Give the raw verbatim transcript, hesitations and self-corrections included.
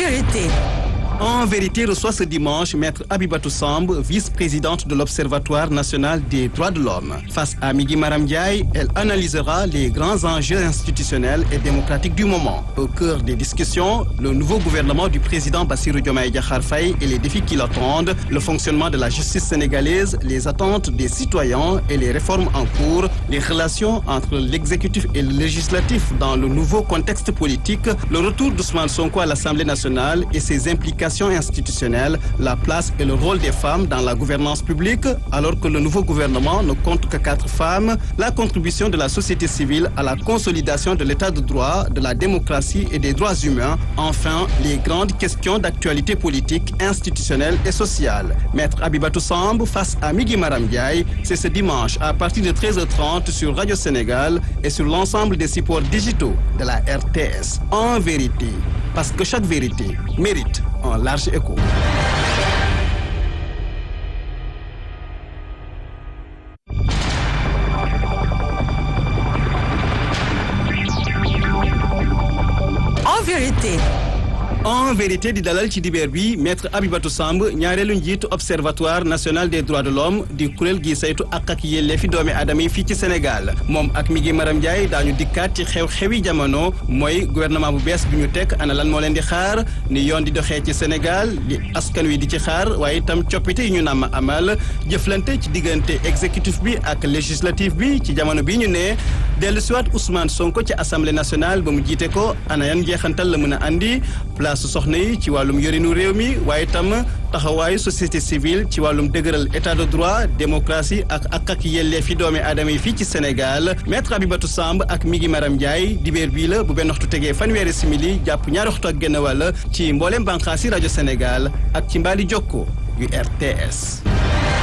vérité. En vérité reçoit ce dimanche Maître Abibatou Samb, vice-présidente de l'Observatoire national des droits de l'homme. Face à Migui Maram Ndiaye, elle analysera les grands enjeux institutionnels et démocratiques du moment. Au cœur des discussions, le nouveau gouvernement du président Bassirou Diomaye Diakhar Faye et les défis qui l'attendent, le fonctionnement de la justice sénégalaise, les attentes des citoyens et les réformes en cours, les relations entre l'exécutif et le législatif dans le nouveau contexte politique, le retour d'Ousmane Sonko à l'Assemblée nationale et ses implications institutionnelle, la place et le rôle des femmes dans la gouvernance publique, alors que le nouveau gouvernement ne compte que quatre femmes, la contribution de la société civile à la consolidation de l'état de droit, de la démocratie et des droits humains, enfin, les grandes questions d'actualité politique, institutionnelle et sociale. Maître Abibatou Samb face à Migui Maram Ndiaye, c'est ce dimanche à partir de treize heures trente sur Radio Sénégal et sur l'ensemble des supports digitaux de la R T S. En vérité, parce que chaque vérité mérite un large écho. En vérité. En vérité di dalal ci dibeer bi Maître Abibatou Samb ñaareelu njiitu observatoire national des droits de l'homme di kuréel gi saytu ak ak yelleefi doomi aadama yi fii ci Sénégal moom ak Migui Maram Ndiaye daañu dikkaat ci xew-xewi jamono mooy gouvernement bu bees bi ñu teg ana lan moo leen di xaar ni yoon di doxee ci Sénégal li askan wi di ci xaar waaye itam coppite yi ñu namm amal jëflante ci diggante exécutif bi ak législatif bi ci jamono bi ñu ne dellu siwaat Ousmane Sonko ci assemblée nationale ba mu jiite ko ana yan njeexantal la mën a andi su soxna yi ci wàllum yorinu réew mi waaye itam taxawaayu société civile ci wàllum dëgëral état de droit démocratie ak ak ak yelleefi doomi aadama yi fii ci Sénégal Maître Abibatou Samb ak Migui Maram Ndiaye dibéer bii la bu benn waxtu tegee fanweeri simili jàpp ñaari waxtu ak genn wàll ci mboolem bànqaasi rajo Sénégal ak ci mbaali jokko yu R T S.